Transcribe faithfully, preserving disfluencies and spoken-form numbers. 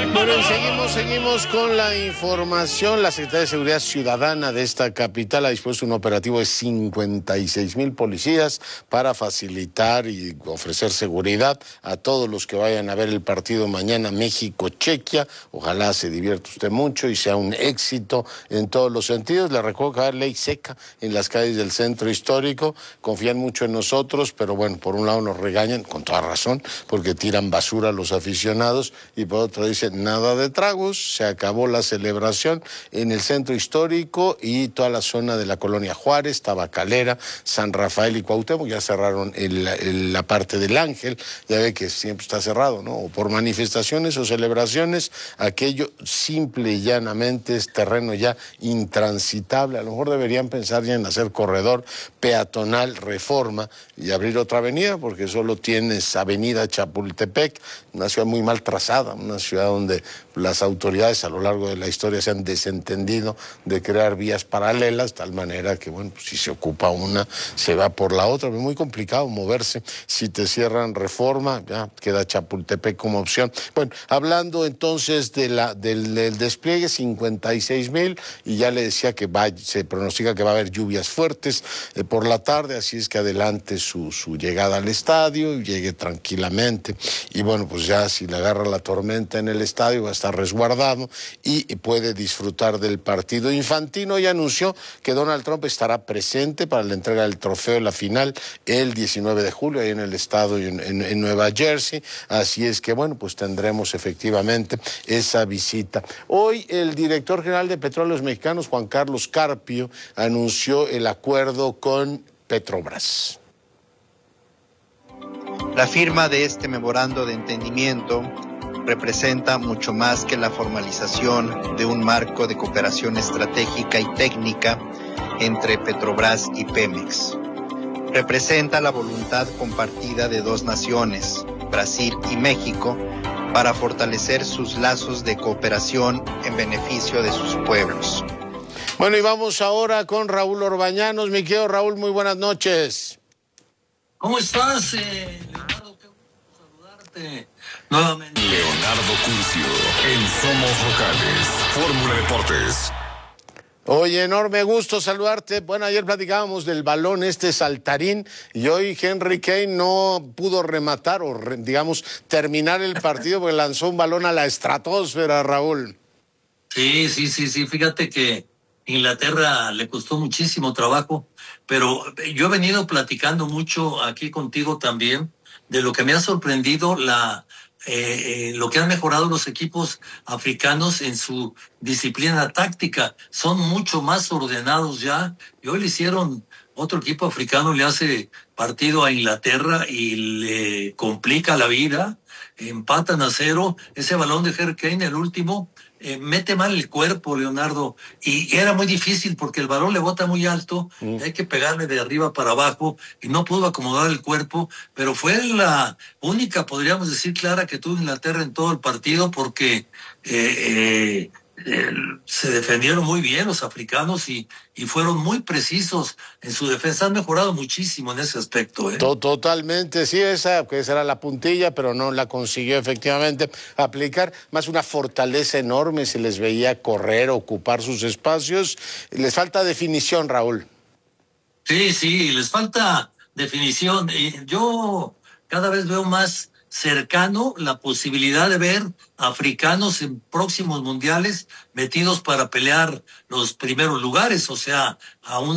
Bueno, y seguimos, seguimos con la información. La Secretaría de Seguridad Ciudadana de esta capital ha dispuesto un operativo de cincuenta y seis mil policías para facilitar y ofrecer seguridad a todos los que vayan a ver el partido mañana México-Chequia. Ojalá se divierta usted mucho y sea un éxito en todos los sentidos. Le recuerdo que va a haber ley seca en las calles del centro histórico. Confían mucho en nosotros, pero bueno, por un lado nos regañan, con toda razón, porque tiran basura a los aficionados, y por otro dicen nada de tragos. Se acabó la celebración en el centro histórico y toda la zona de la Colonia Juárez, Tabacalera, San Rafael y Cuauhtémoc. Ya cerraron el, el, la parte del Ángel, ya ve que siempre está cerrado, ¿no? O por manifestaciones o celebraciones, aquello simple y llanamente es terreno ya intransitable. A lo mejor deberían pensar ya en hacer corredor peatonal Reforma y abrir otra avenida, porque solo tienes avenida Chapultepec, una ciudad muy mal trazada, una ciudad donde las autoridades a lo largo de la historia se han desentendido de crear vías paralelas, tal manera que, bueno, pues si se ocupa una, se va por la otra. Es muy complicado moverse. Si te cierran Reforma, ya queda Chapultepec como opción. Bueno, hablando entonces de la, del, del despliegue, cincuenta y seis mil, y ya le decía que va, se pronostica que va a haber lluvias fuertes eh, por la tarde, así es que adelante su, su llegada al estadio, y llegue tranquilamente. Y bueno, pues ya si le agarra la tormenta en el estadio, va a estar resguardado y puede disfrutar del partido. Infantino ya anunció que Donald Trump estará presente para la entrega del trofeo en la final el diecinueve de julio, ahí en el estadio en, en, en Nueva Jersey. Así es que, bueno, pues tendremos efectivamente esa visita. Hoy el director general de Petróleos Mexicanos, Juan Carlos Carpio, anunció el acuerdo con Petrobras. La firma de este memorando de entendimiento representa mucho más que la formalización de un marco de cooperación estratégica y técnica entre Petrobras y Pemex. Representa la voluntad compartida de dos naciones, Brasil y México, para fortalecer sus lazos de cooperación en beneficio de sus pueblos. Bueno, y vamos ahora con Raúl Orbañanos. Mi querido Raúl, muy buenas noches. ¿Cómo estás, eh, Leonardo? Qué gusto saludarte nuevamente. Leonardo Curcio, en Somos Locales, Fórmula Deportes. Oye, enorme gusto saludarte. Bueno, ayer platicábamos del balón este saltarín, y hoy Henry Kane no pudo rematar o, digamos, terminar el partido porque lanzó un balón a la estratosfera, Raúl. Sí, sí, sí, sí. Fíjate que Inglaterra le costó muchísimo trabajo, pero yo he venido platicando mucho aquí contigo también de lo que me ha sorprendido la eh, eh, lo que han mejorado los equipos africanos en su disciplina táctica. Son mucho más ordenados ya, y hoy le hicieron, otro equipo africano le hace partido a Inglaterra y le complica la vida, empatan a cero. Ese balón de Harry Kane, el último, Eh, mete mal el cuerpo, Leonardo, y era muy difícil porque el balón le bota muy alto, mm. hay que pegarle de arriba para abajo, y no pudo acomodar el cuerpo, pero fue la única, podríamos decir, clara que tuvo Inglaterra en todo el partido, porque eh, eh, eh, se defendieron muy bien los africanos y, y fueron muy precisos en su defensa. Han mejorado muchísimo en ese aspecto. ¿eh? Totalmente, sí, esa, esa era la puntilla, pero no la consiguió efectivamente aplicar. Más una fortaleza enorme, se les veía correr, ocupar sus espacios. Les falta definición, Raúl. Sí, sí, les falta definición. Yo cada vez veo más cercano la posibilidad de ver africanos en próximos mundiales metidos para pelear los primeros lugares, o sea, a un